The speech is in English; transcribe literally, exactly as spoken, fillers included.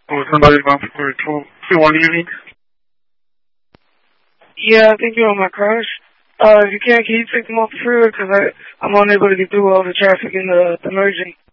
or somebody about for two one evening? Yeah, I think you're on my crush. Uh, if you can't, can you take them off the freeway? Because I'm unable to get through all the traffic in the, the merging.